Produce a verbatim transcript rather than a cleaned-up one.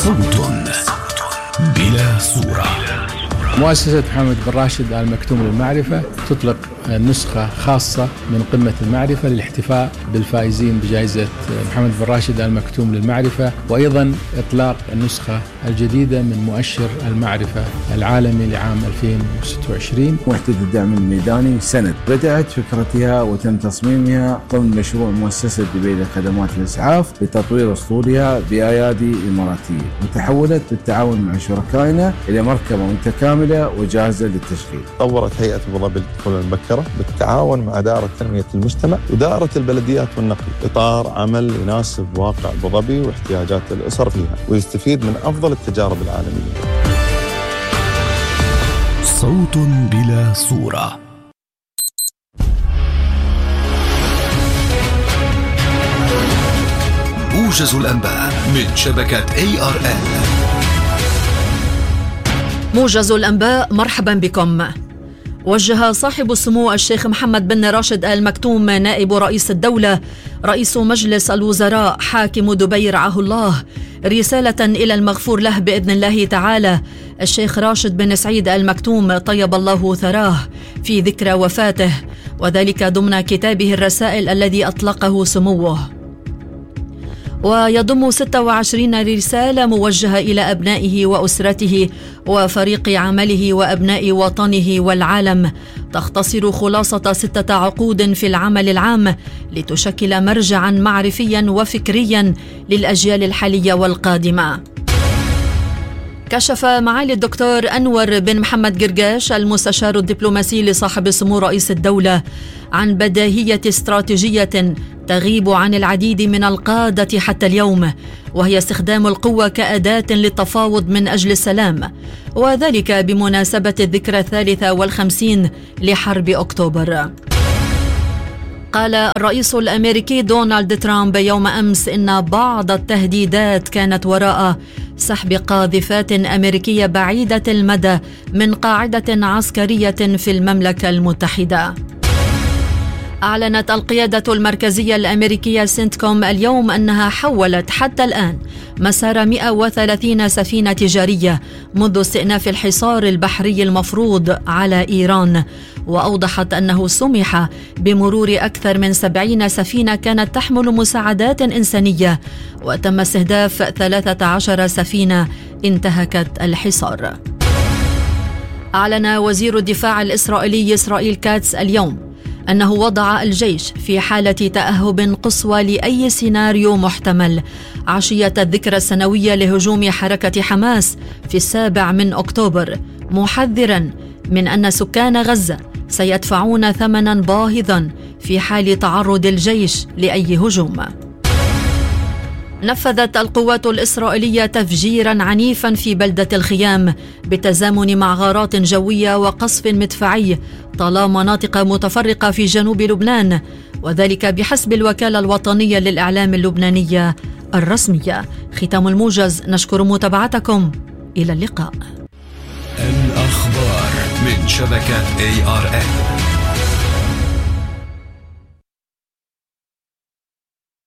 صوت بلا صورة. مؤسسة محمد بن راشد آل مكتوم للمعرفة تطلق نسخة خاصة من قمة المعرفة للاحتفاء بالفائزين بجائزة محمد بن راشد آل مكتوم للمعرفة، وأيضا إطلاق النسخة الجديدة من مؤشر المعرفة العالمي لعام ألفين وستة وعشرين. وحدة الدعم الميداني سند بدأت فكرتها وتم تصميمها ضمن مشروع مؤسسة دبي لخدمات الإسعاف لتطوير أسطولها بأيادي إماراتية، وتحولت بالتعاون مع شركائنا إلى مركبة متكاملة وجاهزة للتشغيل. طورت هيئة أبو ظبي للطفولة المبكرة بالتعاون مع دائرة تنمية المجتمع ودائرة البلديات والنقل إطار عمل يناسب واقع أبو ظبي واحتياجات الأسر فيها ويستفيد من أفضل التجارب العالمية. صوت بلا صورة. موجز الأنباء من شبكة إيه آر إل. موجز الأنباء، مرحبا بكم. وجه صاحب السمو الشيخ محمد بن راشد آل مكتوم نائب رئيس الدولة رئيس مجلس الوزراء حاكم دبي رعاه الله رسالة إلى المغفور له بإذن الله تعالى الشيخ راشد بن سعيد آل مكتوم طيب الله ثراه في ذكرى وفاته، وذلك ضمن كتابه الرسائل الذي أطلقه سموه. ويضم ستة وعشرين رسالة موجهة إلى أبنائه وأسرته وفريق عمله وأبناء وطنه والعالم، تختصر خلاصة ستة عقود في العمل العام لتشكل مرجعا معرفيا وفكريا للأجيال الحالية والقادمة. كشف معالي الدكتور أنور بن محمد قرقاش المستشار الدبلوماسي لصاحب السمو رئيس الدولة عن بداهية استراتيجية تغيب عن العديد من القادة حتى اليوم، وهي استخدام القوة كأداة للتفاوض من أجل السلام، وذلك بمناسبة الذكرى الثالثة والخمسين لحرب أكتوبر. قال الرئيس الأمريكي دونالد ترامب يوم أمس إن بعض التهديدات كانت وراء سحب قاذفات أمريكية بعيدة المدى من قاعدة عسكرية في المملكة المتحدة. أعلنت القيادة المركزية الأمريكية سنتكوم اليوم أنها حولت حتى الآن مسار مئة وثلاثين سفينة تجارية منذ استئناف الحصار البحري المفروض على إيران، وأوضحت أنه سمح بمرور أكثر من سبعين سفينة كانت تحمل مساعدات إنسانية، وتم استهداف ثلاثة عشر سفينة انتهكت الحصار. أعلن وزير الدفاع الإسرائيلي إسرائيل كاتس اليوم أنه وضع الجيش في حالة تأهب قصوى لأي سيناريو محتمل عشية الذكرى السنوية لهجوم حركة حماس في السابع من أكتوبر، محذرا من أن سكان غزة سيدفعون ثمنا باهظا في حال تعرض الجيش لأي هجوم. نفذت القوات الإسرائيلية تفجيرا عنيفا في بلدة الخيام بالتزامن مع غارات جوية وقصف مدفعي طال مناطق متفرقة في جنوب لبنان، وذلك بحسب الوكالة الوطنية للإعلام اللبنانية الرسمية. ختام الموجز، نشكر متابعتكم، إلى اللقاء. الأخبار من شبكة إيه آر إل.